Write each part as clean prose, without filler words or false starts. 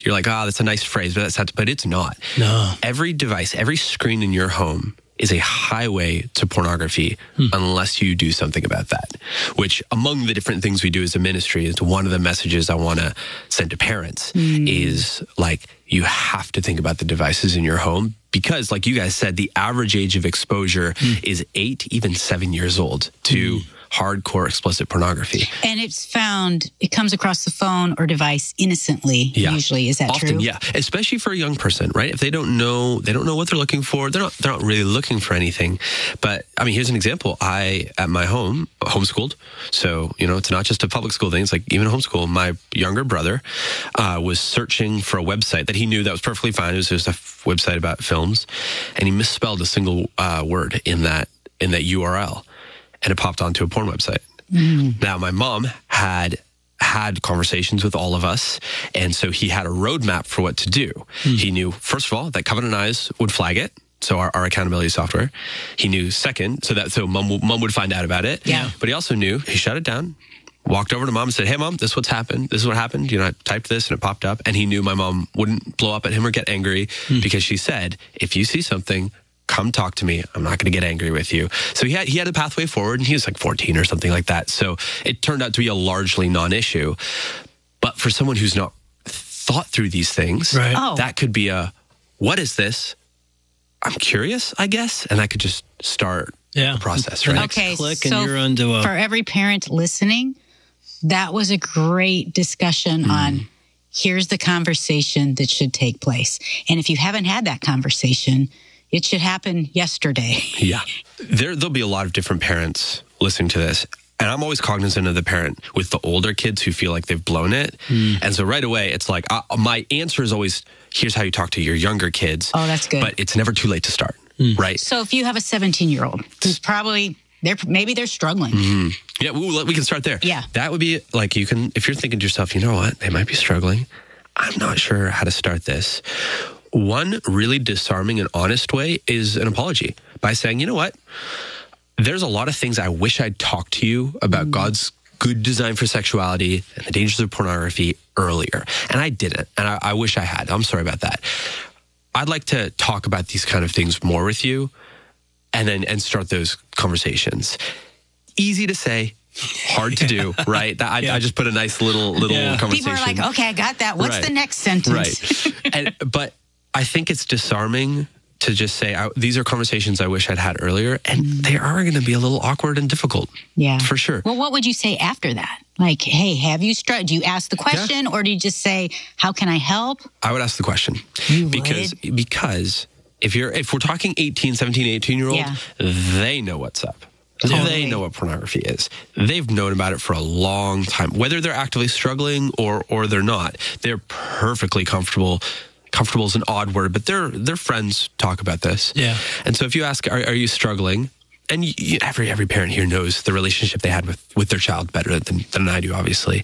You're like, that's a nice phrase, but it's not. No. Every device, every screen in your home is a highway to pornography unless you do something about that, which among the different things we do as a ministry is one of the messages I want to send to parents is like, you have to think about the devices in your home because like you guys said, the average age of exposure is 8, even 7 years old to hardcore explicit pornography. And it comes across the phone or device innocently, usually. Is that often, true? Yeah. Especially for a young person, right? If they don't know what they're looking for, they're not really looking for anything. But I mean, here's an example. At my home, homeschooled. So, it's not just a public school thing. It's like even a homeschool. My younger brother was searching for a website that he knew that was perfectly fine. It was just a website about films. And he misspelled a single word in that URL. And it popped onto a porn website. Now, my mom had conversations with all of us, and so he had a roadmap for what to do. He knew, first of all, that Covenant Eyes would flag it, so our accountability software. He knew, second, so mom would find out about it. Yeah. But he also knew, he shut it down, walked over to mom and said, hey, mom, this is what's happened. This is what happened. I typed this and it popped up. And he knew my mom wouldn't blow up at him or get angry because she said, if you see something, come talk to me. I'm not going to get angry with you. So he had a pathway forward, and he was like 14 or something like that. So it turned out to be a largely non-issue. But for someone who's not thought through these things, that could be what is this? I'm curious, I guess. And I could just start the process, right? Okay, click so and you're onto for every parent listening, that was a great discussion on here's the conversation that should take place. And if you haven't had that conversation, it should happen yesterday. Yeah. There'll be a lot of different parents listening to this. And I'm always cognizant of the parent with the older kids who feel like they've blown it. And so right away, it's like, my answer is always, here's how you talk to your younger kids. Oh, that's good. But it's never too late to start, right? So if you have a 17-year-old who's probably, maybe they're struggling. Yeah, we can start there. Yeah. That would be like, if you're thinking to yourself, you know what, they might be struggling. I'm not sure how to start this. One really disarming and honest way is an apology by saying, you know what? There's a lot of things I wish I'd talked to you about God's good design for sexuality and the dangers of pornography earlier. And I didn't. And I wish I had. I'm sorry about that. I'd like to talk about these kind of things more with you and start those conversations. Easy to say, hard to do, right? I just put a nice little conversation. People are like, okay, I got that. What's the next sentence? Right. But I think it's disarming to just say, these are conversations I wish I'd had earlier, and they are going to be a little awkward and difficult. Yeah. For sure. Well, what would you say after that? Like, hey, have you struggled? Do you ask the question, or do you just say, how can I help? I would ask the question. Because if we're talking 17, 18-year-old, they know what's up. Totally. They know what pornography is. They've known about it for a long time. Whether they're actively struggling or they're not, they're perfectly comfortable. Comfortable is an odd word, but their friends talk about this. Yeah. And so if you ask, are you struggling? And every parent here knows the relationship they had with their child better than I do, obviously.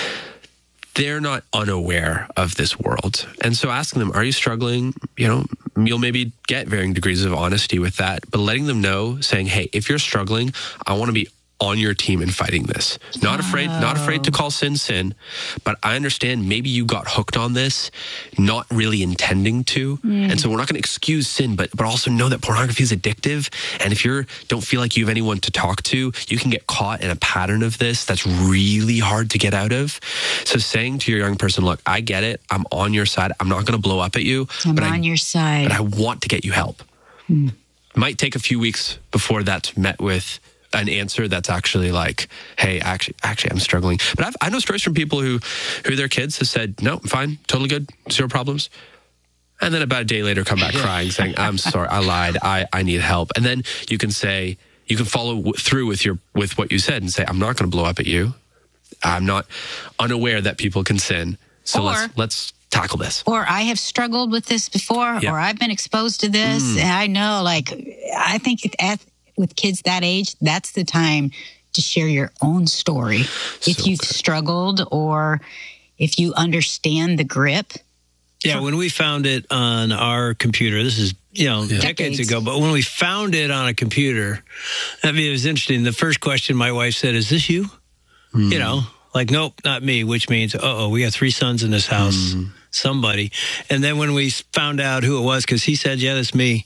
They're not unaware of this world. And so asking them, are you struggling? You'll maybe get varying degrees of honesty with that, but letting them know, saying, hey, if you're struggling, I want to be on your team in fighting this. Not afraid to call sin, but I understand maybe you got hooked on this, not really intending to. And so we're not going to excuse sin, but also know that pornography is addictive. And if you don't feel like you have anyone to talk to, you can get caught in a pattern of this that's really hard to get out of. So saying to your young person, look, I get it. I'm on your side. I'm not going to blow up at you. I'm on your side. But I want to get you help. Might take a few weeks before that's met with an answer that's actually like, hey, actually, I'm struggling. But I know stories from people who their kids have said, no, I'm fine, totally good, zero problems. And then about a day later come back crying, saying, I'm sorry, I lied, I need help. And then you can follow through with what you said and say, I'm not going to blow up at you. I'm not unaware that people can sin. So let's tackle this. Or I have struggled with this before, or I've been exposed to this. And I know, I think with kids that age, that's the time to share your own story. If you've struggled or if you understand the grip. Yeah, when we found it on our computer, this is, decades ago, but when we found it on a computer, it was interesting. The first question my wife said, is this you? Nope, not me, which means, we have 3 sons in this house. somebody. And then when we found out who it was, because he said, yeah, that's me,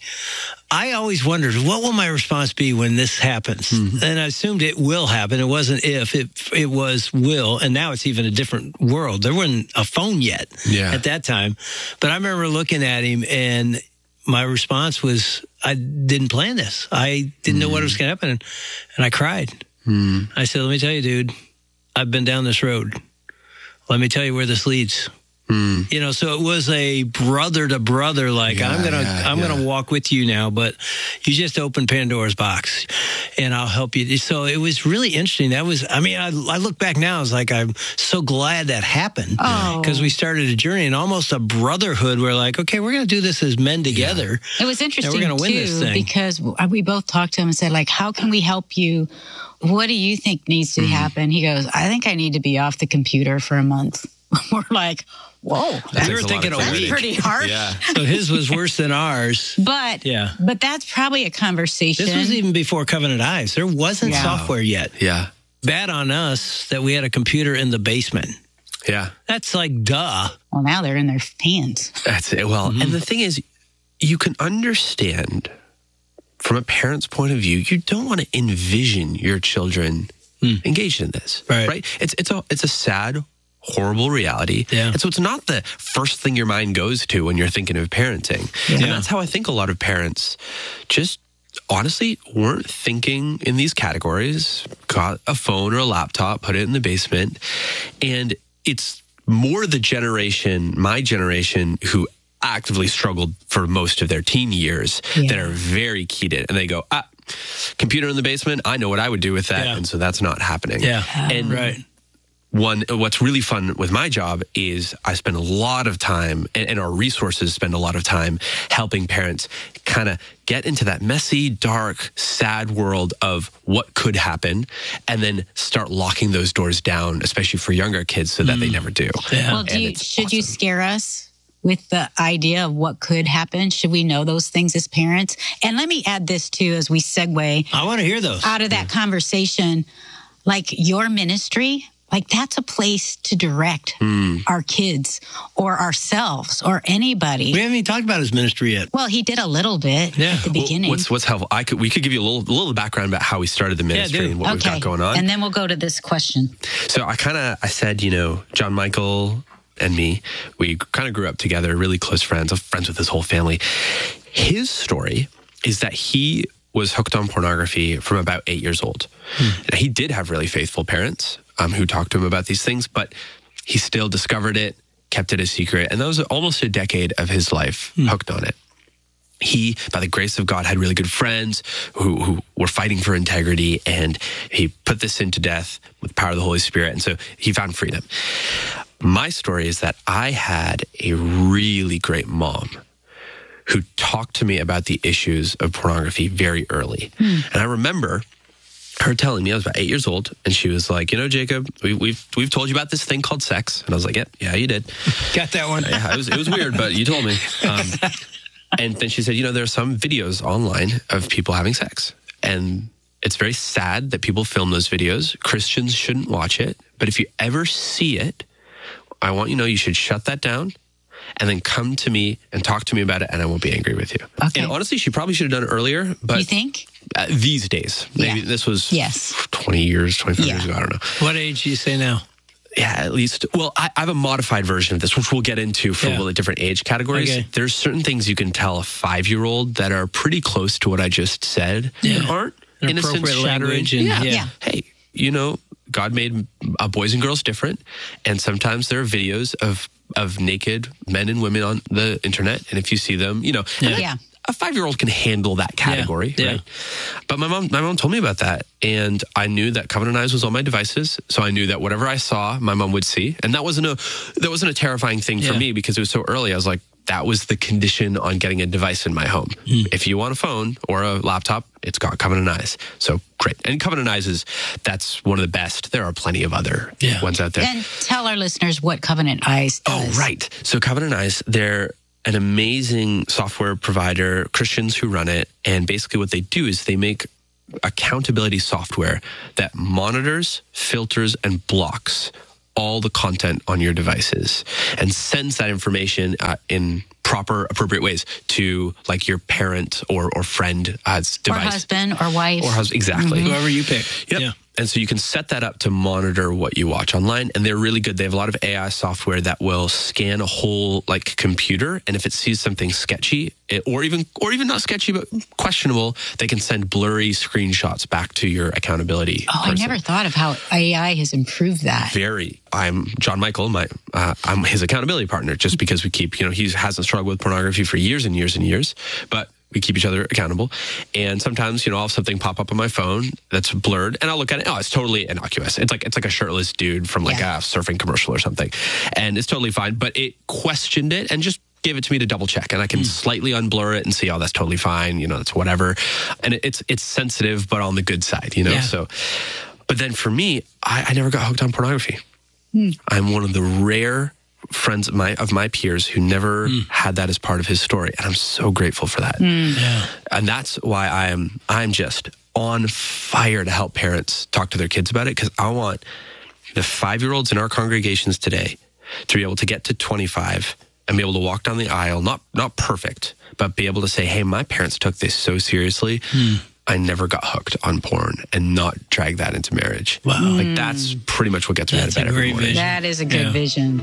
I always wondered, what will my response be when this happens? Mm-hmm. And I assumed it will happen. It wasn't if, it was will. And now it's even a different world. There wasn't a phone yet at that time. But I remember looking at him, and my response was, I didn't plan this. I didn't know what was going to happen. And I cried. I said, let me tell you, dude, I've been down this road. Let me tell you where this leads. You know, so it was a brother to brother, like, I'm gonna walk with you now, but you just opened Pandora's box and I'll help you. So it was really interesting. That was, I mean, I look back now, it's like, I'm so glad that happened because we started a journey and almost a brotherhood. We're like, okay, we're going to do this as men together. It was interesting we're gonna win this thing. Because we both talked to him and said, like, how can we help you? What do you think needs to happen? He goes, I think I need to be off the computer for a month. We're like, whoa, we were thinking a week. Pretty hard. Yeah. So his was worse than ours. But that's probably a conversation. This was even before Covenant Eyes. There wasn't software yet. Yeah. Bad on us that we had a computer in the basement. Yeah. That's like, duh. Well, now they're in their hands. That's it. Well, and the thing is, you can understand from a parent's point of view, you don't want to envision your children engaged in this. Right? It's a sad, horrible reality. Yeah. And so it's not the first thing your mind goes to when you're thinking of parenting. Yeah. And that's how I think a lot of parents just honestly weren't thinking in these categories, got a phone or a laptop, put it in the basement. And it's more the generation, my generation, who actively struggled for most of their teen years that are very keyed in. And they go, computer in the basement, I know what I would do with that. Yeah. And so that's not happening. Yeah. And what's really fun with my job is I spend a lot of time, and our resources spend a lot of time helping parents kind of get into that messy, dark, sad world of what could happen, and then start locking those doors down, especially for younger kids, so that they never do. Yeah. Well, should you scare us with the idea of what could happen? Should we know those things as parents? And let me add this too, as we segue. I want to hear those. Out of that conversation, like your ministry, like that's a place to direct our kids or ourselves or anybody. We haven't even talked about his ministry yet. Well, he did a little bit at the beginning. What's helpful? We could give you a little background about how we started the ministry and what we've got going on. And then we'll go to this question. So I said, John Michael and me, we kind of grew up together, really close friends. I'm friends with his whole family. His story is that he was hooked on pornography from about 8 years old. And he did have really faithful parents who talked to him about these things, but he still discovered it, kept it a secret. And that was almost a decade of his life hooked on it. He, by the grace of God, had really good friends who were fighting for integrity, and he put this into death with the power of the Holy Spirit. And so he found freedom. My story is that I had a really great mom who talked to me about the issues of pornography very early. And I remember her telling me, I was about 8 years old, and she was like, Jacob, we've told you about this thing called sex. And I was like, yeah, you did. Got that one. Yeah, it was weird, but you told me. And then she said, there are some videos online of people having sex. And it's very sad that people film those videos. Christians shouldn't watch it. But if you ever see it, I want you to know you should shut that down and then come to me and talk to me about it, and I won't be angry with you. Okay. And honestly, she probably should have done it earlier. But you think? These days. Maybe this was 20 years, 25 years ago. I don't know. What age do you say now? Yeah, at least. Well, I have a modified version of this, which we'll get into for the different age categories. Okay. There's certain things you can tell a 5-year-old that are pretty close to what I just said. That aren't innocent language. Hey, God made boys and girls different, and sometimes there are videos of naked men and women on the internet, and if you see them, a 5-year-old can handle that category, right? But my mom told me about that, and I knew that Covenant Eyes was on my devices, so I knew that whatever I saw, my mom would see, and that wasn't a terrifying thing for me because it was so early. I was like, that was the condition on getting a device in my home. If you want a phone or a laptop, it's got Covenant Eyes. So great. And Covenant Eyes that's one of the best. There are plenty of other ones out there. And tell our listeners what Covenant Eyes does. Oh, right. So Covenant Eyes, they're an amazing software provider, Christians who run it. And basically what they do is they make accountability software that monitors, filters, and blocks all the content on your devices and sends that information in proper, appropriate ways to like your parent or friend device. Or husband or wife. Or husband, exactly. Whoever you pick. Yep. Yeah. And so you can set that up to monitor what you watch online. And they're really good. They have a lot of AI software that will scan a whole like computer. And if it sees something sketchy, or even not sketchy, but questionable, they can send blurry screenshots back to your accountability person. I never thought of how AI has improved that. Very. I'm John Michael. I'm his accountability partner just because we keep, he hasn't struggled with pornography for years and years and years, but we keep each other accountable. And sometimes, I'll have something pop up on my phone that's blurred and I'll look at it. Oh, it's totally innocuous. It's like a shirtless dude from like a surfing commercial or something. And it's totally fine. But it questioned it and just gave it to me to double check. And I can slightly unblur it and see, oh, that's totally fine. That's whatever. And it's sensitive, but on the good side, Yeah. So, but then for me, I never got hooked on pornography. I'm one of the rare friends of my peers who never had that as part of his story, and I'm so grateful for that. Yeah. And that's why I'm just on fire to help parents talk to their kids about it, because I want the 5-year-olds in our congregations today to be able to get to 25 and be able to walk down the aisle, not perfect, but be able to say, hey, my parents took this so seriously. I never got hooked on porn, and not drag that into marriage. Wow. Like that's pretty much what gets me out of bed every morning. That is a good vision.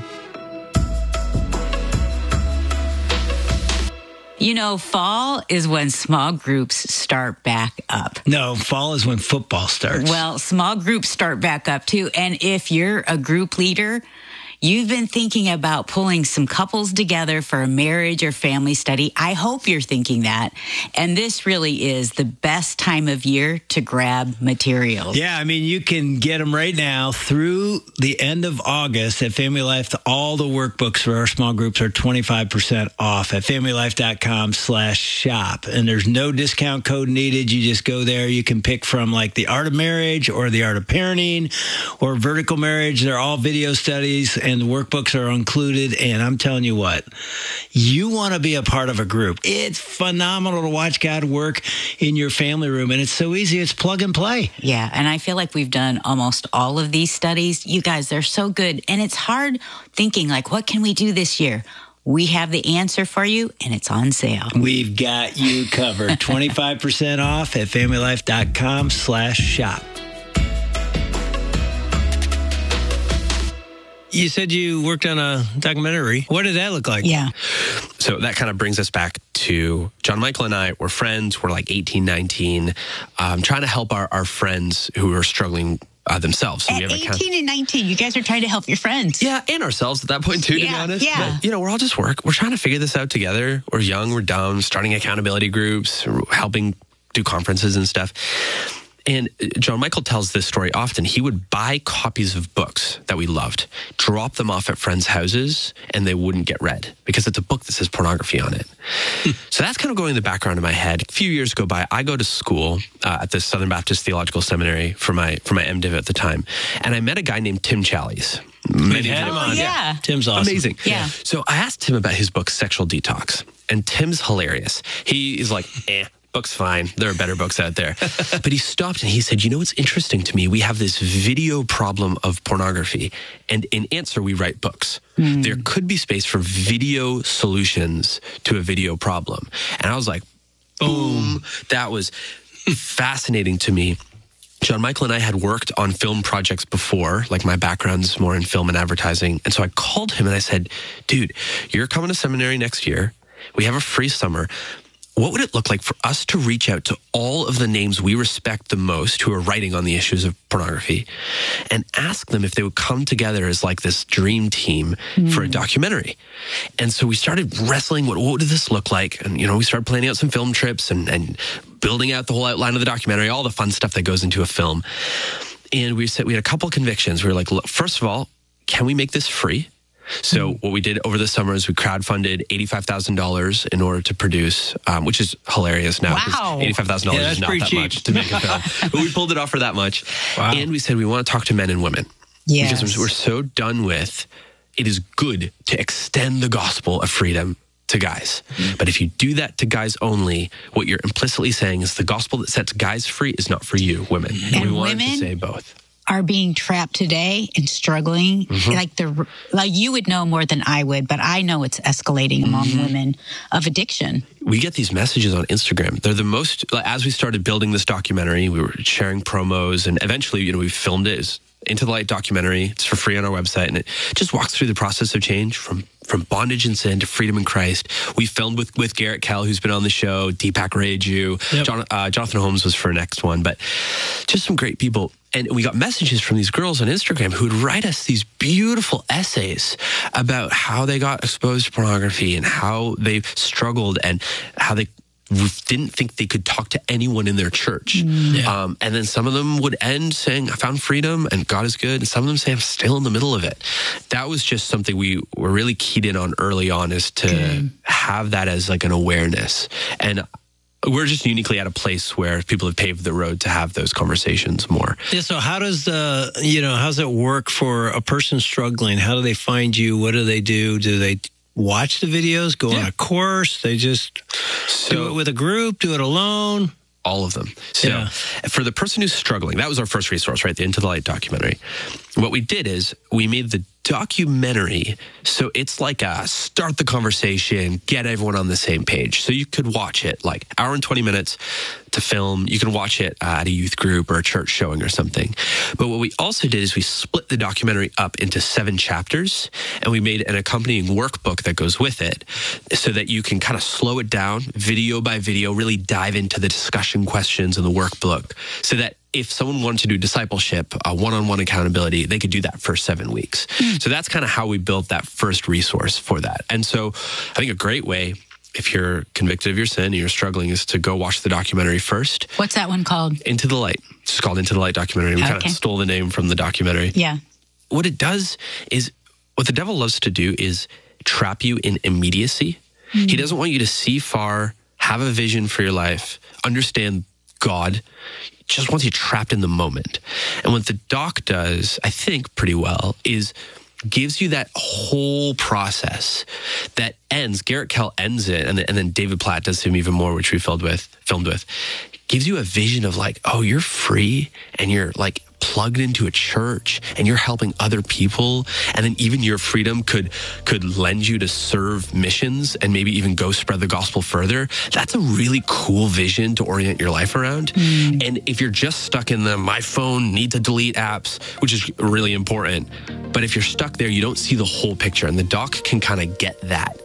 Fall is when small groups start back up. No, fall is when football starts. Well, small groups start back up too. And if you're a group leader, you've been thinking about pulling some couples together for a marriage or family study. I hope you're thinking that. And this really is the best time of year to grab materials. Yeah, you can get them right now through the end of August at Family Life. All the workbooks for our small groups are 25% off at familylife.com/shop. And there's no discount code needed. You just go there. You can pick from like the Art of Marriage or the Art of Parenting or Vertical Marriage. They're all video studies, and the workbooks are included. And I'm telling you what, you want to be a part of a group. It's phenomenal to watch God work in your family room. And it's so easy. It's plug and play. Yeah. And I feel like we've done almost all of these studies. You guys, they're so good. And it's hard thinking like, what can we do this year? We have the answer for you, and it's on sale. We've got you covered. 25% off at familylife.com/shop. You said you worked on a documentary. What did that look like? Yeah. So that kind of brings us back to John Michael and I. We're friends. We're like 18, 19, trying to help our friends who are struggling themselves. So at 18 and 19, you guys are trying to help your friends. Yeah, and ourselves at that point too, to be honest. Yeah. But, we're all just We're trying to figure this out together. We're young, we're dumb, starting accountability groups, helping do conferences and stuff. And John Michael tells this story often. He would buy copies of books that we loved, drop them off at friends' houses, and they wouldn't get read because it's a book that says pornography on it. So that's kind of going in the background of my head. A few years go by. I go to school at the Southern Baptist Theological Seminary for my MDiv at the time. And I met a guy named Tim Challies. Many had him on. Yeah. Tim's awesome. Amazing. Yeah. So I asked Tim about his book, Sexual Detox. And Tim's hilarious. He is like, book's fine. There are better books out there. But he stopped and he said, what's interesting to me? We have this video problem of pornography. And in answer, we write books. There could be space for video solutions to a video problem. And I was like, boom. That was fascinating to me. John Michael and I had worked on film projects before, like my background's more in film and advertising. And so I called him and I said, dude, you're coming to seminary next year. We have a free summer. What would it look like for us to reach out to all of the names we respect the most who are writing on the issues of pornography and ask them if they would come together as like this dream team for a documentary? And so we started wrestling, what would this look like? And, we started planning out some film trips and building out the whole outline of the documentary, all the fun stuff that goes into a film. And we had a couple convictions. We were like, look, first of all, can we make this free? So what we did over the summer is we crowdfunded $85,000 in order to produce, which is hilarious now. Wow. $85,000 is not that much to make a film. But we pulled it off for that much. Wow. And we said we want to talk to men and women. Yes. Because we're so done with, it is good to extend the gospel of freedom to guys. But if you do that to guys only, what you're implicitly saying is the gospel that sets guys free is not for you, women. And we wanted women to say both. are being trapped today and struggling. Like you would know more than I would, but I know it's escalating among women of addiction. We get these messages on Instagram. They're the most, as we started building this documentary, we were sharing promos, and eventually, we filmed it. It's Into the Light documentary. It's for free on our website, and it just walks through the process of change from bondage and sin to freedom in Christ. We filmed with Garrett Kell, who's been on the show, Deepak Raju, yep. Jonathan Holmes was for next one, but just some great people. And we got messages from these girls on Instagram who would write us these beautiful essays about how they got exposed to pornography and how they struggled and how they didn't think they could talk to anyone in their church. Yeah. And then some of them would end saying, I found freedom and God is good. And some of them say, I'm still in the middle of it. That was just something we were really keyed in on early on, is to have that as like an awareness. And we're just uniquely at a place where people have paved the road to have those conversations more. Yeah, so how does how's it work for a person struggling? How do they find you? What do they do? Do they watch the videos, go on a course? They just do it with a group, do it alone? All of them. So for the person who's struggling, that was our first resource, right? The Into the Light documentary. What we did is we made the documentary, so it's like a start the conversation, get everyone on the same page. So you could watch it like hour and 20 minutes to film. You can watch it at a youth group or a church showing or something. But what we also did is we split the documentary up into 7 chapters, and we made an accompanying workbook that goes with it so that you can kind of slow it down video by video, really dive into the discussion questions in the workbook, so that if someone wanted to do discipleship, one-on-one accountability, they could do that for 7 weeks. So that's kind of how we built that first resource for that. And so I think a great way, if you're convicted of your sin and you're struggling, is to go watch the documentary first. What's that one called? Into the Light. It's just called Into the Light documentary. We kind of stole the name from the documentary. Yeah. What it does is, what the devil loves to do is trap you in immediacy. He doesn't want you to see far, have a vision for your life, understand God. Just wants you trapped in the moment. And what the doc does, I think pretty well, is gives you that whole process that ends. Garrett Kell ends it, and then David Platt does him even more, which we filmed with. Gives you a vision of like, oh, you're free, and you're like plugged into a church, and you're helping other people, and then even your freedom could lend you to serve missions and maybe even go spread the gospel further. That's a really cool vision to orient your life around. And if you're just stuck in my phone, need to delete apps, which is really important, but if you're stuck there, you don't see the whole picture, and the doc can kind of get that.